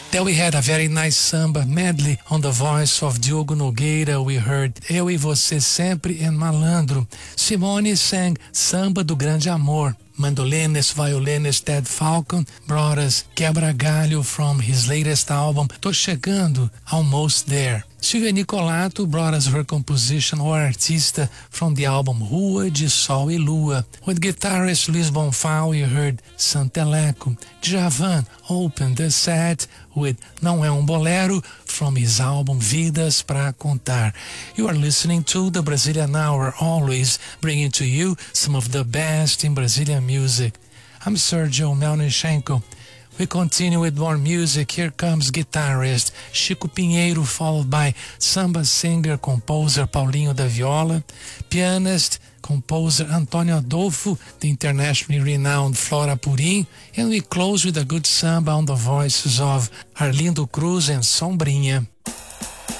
Then we had a very nice samba medley on the voice of Diogo Nogueira. We heard Eu e Você Sempre and Malandro. Simone sang Samba do Grande Amor. Mandolinist, violinist Ted Falcon brought us Quebra Galho from his latest album, Tô Chegando, Almost There. Silvia Nicolato brought us her composition O Artista from the album Rua de Sol e Lua. With guitarist Luiz Bonfá, we heard Santeleco. Djavan opened the set with Não É Bolero from his album Vidas Pra Contar. You are listening to the Brazilian Hour, always bringing to you some of the best in Brazilian music. I'm Sergio Melnichenko. We continue with more music. Here comes guitarist Chico Pinheiro, followed by samba singer, composer Paulinho da Viola, pianist, composer Antônio Adolfo, the internationally renowned Flora Purim, and we close with a good samba on the voices of Arlindo Cruz and Sombrinha.